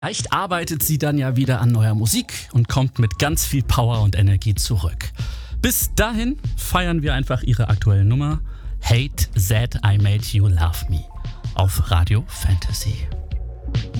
Vielleicht arbeitet sie dann ja wieder an neuer Musik und kommt mit ganz viel Power und Energie zurück. Bis dahin feiern wir einfach ihre aktuelle Nummer Hate That I Made You Love Me auf Radio Fantasy.